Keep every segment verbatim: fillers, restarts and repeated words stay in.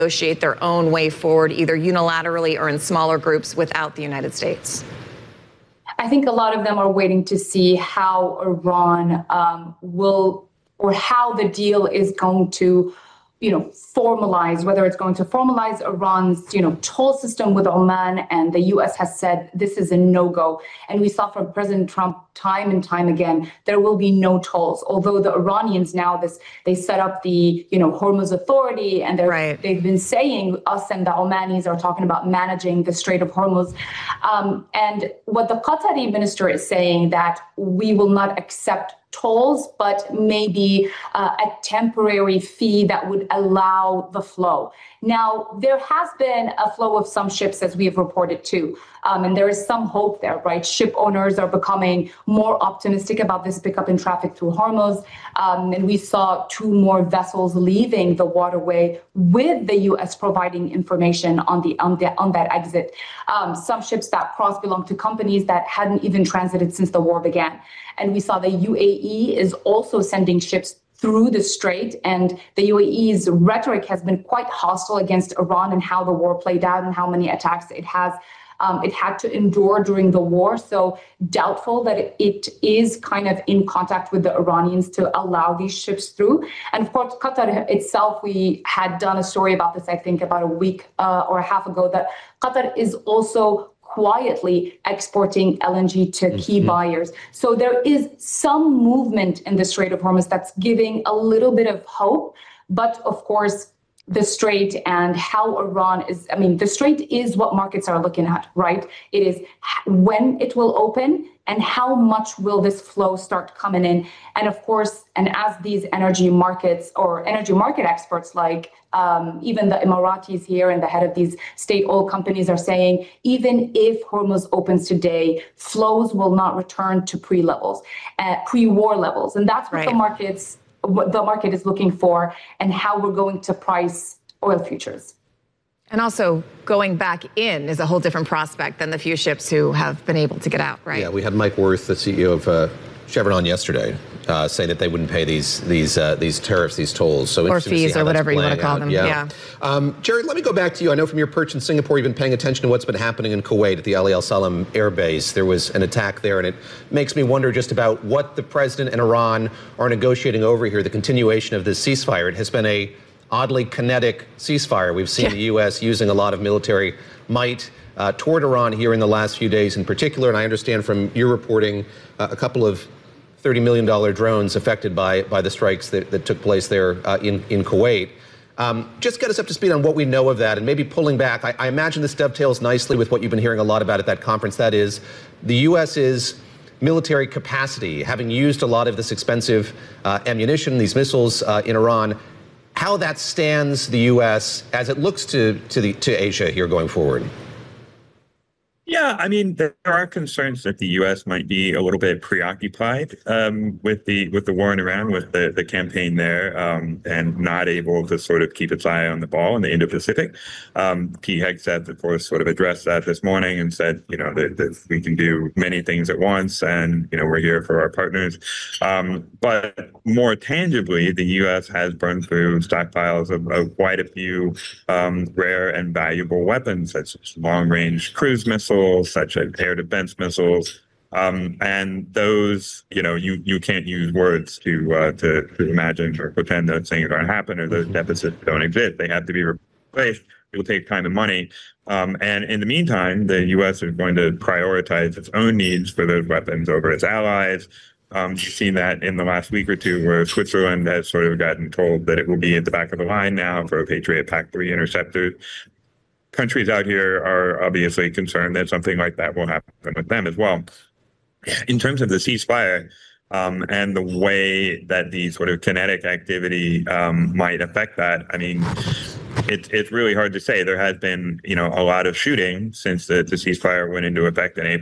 negotiate their own way forward, either unilaterally or in smaller groups without the United States? I think a lot of them are waiting to see how Iran um, will, or how the deal is going to, you know, formalize, whether it's going to formalize Iran's, you know, toll system with Oman, and the U S has said this is a no-go. And we saw from President Trump time and time again, there will be no tolls. Although the Iranians now, this they set up the, you know, Hormuz Authority, and they're, right. they've been saying, us and the Omanis are talking about managing the Strait of Hormuz. Um, and what the Qatari minister is saying, that we will not accept tolls, but maybe uh, a temporary fee that would allow the flow. Now, there has been a flow of some ships, as we have reported too, um, and there is some hope there, right? Ship owners are becoming more optimistic about this pickup in traffic through Hormuz, um, and we saw two more vessels leaving the waterway with the U S providing information on the on, the, on that exit. Um, some ships that crossed belong to companies that hadn't even transited since the war began. And we saw the U A E is also sending ships through the strait, and the U A E's rhetoric has been quite hostile against Iran and how the war played out and how many attacks it has um, it had to endure during the war. So doubtful that it, it is kind of in contact with the Iranians to allow these ships through. And of course, Qatar itself, we had done a story about this, I think, about a week uh, or a half ago, that Qatar is also quietly exporting L N G to key mm-hmm. buyers. So there is some movement in the Strait of Hormuz that's giving a little bit of hope. But of course, the Strait and how Iran is, I mean, the Strait is what markets are looking at, right? It is when it will open and how much will this flow start coming in. And of course, and as these energy markets or energy market experts like um, even the Emiratis here and the head of these state oil companies are saying, even if Hormuz opens today, flows will not return to pre-levels, uh, pre-war levels. And that's what right. the markets, what the market is looking for, and how we're going to price oil futures. And also, going back in is a whole different prospect than the few ships who have been able to get out, right? Yeah, we had Mike Wirth, the C E O of uh, Chevron, on yesterday, uh, say that they wouldn't pay these these uh, these tariffs, these tolls. So or fees, or whatever you want to call out. them. Yeah. yeah. Um, Jared, let me go back to you. I know from your perch in Singapore, you've been paying attention to what's been happening in Kuwait at the Ali Al Salam Air Base. There was an attack there, and it makes me wonder just about what the president and Iran are negotiating over here. The continuation of this ceasefire. It has been a oddly kinetic ceasefire. We've seen yeah. the U S using a lot of military might uh, toward Iran here in the last few days in particular. And I understand from your reporting uh, a couple of thirty million dollars drones affected by, by the strikes that, that took place there uh, in, in Kuwait. Um, just get us up to speed on what we know of that, and maybe pulling back. I, I imagine this dovetails nicely with what you've been hearing a lot about at that conference. That is the US's military capacity, having used a lot of this expensive uh, ammunition, these missiles uh, in Iran, how that stands the U S as it looks to to the to Asia here going forward. Yeah, I mean, there are concerns that the U S might be a little bit preoccupied um, with the with the war in Iran, with the, the campaign there, um, and not able to sort of keep its eye on the ball in the Indo-Pacific. Um, Pete Hegseth, of course, sort of addressed that this morning and said, you know, that, that we can do many things at once, and, you know, we're here for our partners. Um, but more tangibly, the U S has burned through stockpiles of, of quite a few um, rare and valuable weapons, such as long-range cruise missiles, such as air defense missiles, um, and those, you know, you you can't use words to uh, to, to imagine or pretend those things aren't happening or those deficits don't exist. They have to be replaced. It will take time and money. Um, and in the meantime, the U S is going to prioritize its own needs for those weapons over its allies. Um, you've seen that in the last week or two, where Switzerland has sort of gotten told that it will be at the back of the line now for a Patriot P A C three interceptor. Countries out here are obviously concerned that something like that will happen with them as well. In terms of the ceasefire um, and the way that the sort of kinetic activity um, might affect that, I mean, it, it's really hard to say. There has been, you know, a lot of shooting since the, the ceasefire went into effect in April.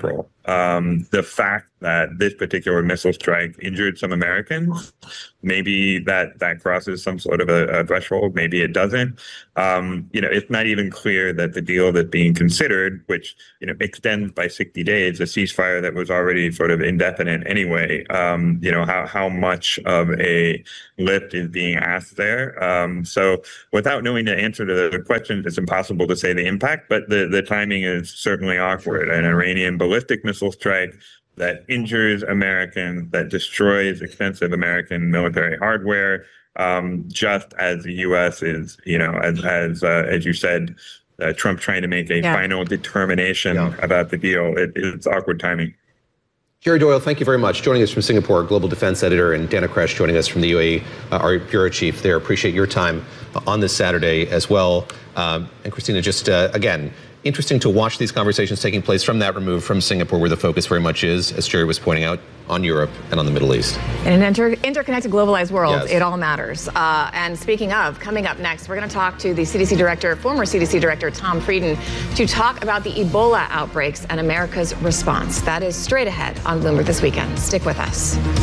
Um, the fact that this particular missile strike injured some Americans, maybe that that crosses some sort of a, a threshold, maybe it doesn't. Um, you know, it's not even clear that the deal that's being considered, which, you know, extends by sixty days, a ceasefire that was already sort of indefinite anyway, um, you know, how, how much of a lift is being asked there. Um, so without knowing the answer to the question, it's impossible to say the impact, but the, the timing is certainly awkward. An Iranian ballistic missile strike that injures Americans, that destroys extensive American military hardware, um, just as the U S is, you know, as as uh, as you said, uh, Trump trying to make a Yeah. final determination Yeah. about the deal. It, it's awkward timing. Jerry Doyle, thank you very much. Joining us from Singapore, Global Defense Editor, and Dana Kresh joining us from the U A E, uh, our Bureau Chief there. Appreciate your time uh, on this Saturday as well. Um, and Christina, just uh, again, interesting to watch these conversations taking place from that remove from Singapore, where the focus very much is, as Jerry was pointing out, on Europe and on the Middle East. In an inter- interconnected, globalized world, Yes. it all matters. Uh, and speaking of, coming up next, we're going to talk to the C D C director, former C D C director Tom Frieden, to talk about the Ebola outbreaks and America's response. That is straight ahead on Bloomberg This Weekend. Stick with us.